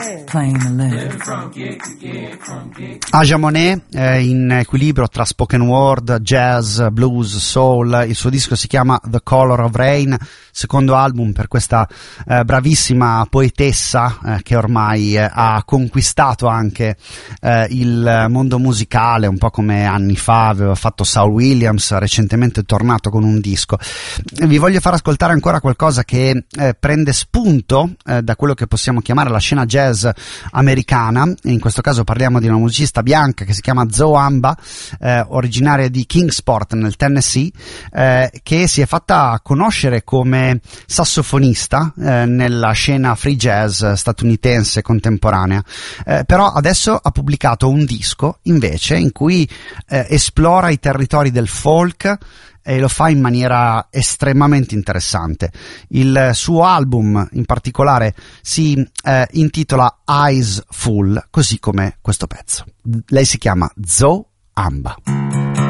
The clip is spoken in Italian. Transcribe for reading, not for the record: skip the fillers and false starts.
playing the lid. Aja Monet in equilibrio tra spoken word, jazz, blues, soul. Il suo disco si chiama The Color of Rain, secondo album per questa bravissima poetessa che ormai ha conquistato anche il mondo musicale, un po' come anni fa aveva fatto Saul Williams, recentemente è tornato con un disco. Vi voglio far ascoltare ancora qualcosa che prende spunto da quello che possiamo chiamare la scena jazz americana. In questo caso parliamo di una musicista bianca che si chiama Zoe Amba, originaria di Kingsport nel Tennessee, che si è fatta conoscere come sassofonista nella scena free jazz statunitense contemporanea, però adesso ha pubblicato un disco invece in cui esplora i territori del folk e lo fa in maniera estremamente interessante. Il suo album in particolare si intitola Eyes Full, così come questo pezzo. Lei si chiama Zoe Amba.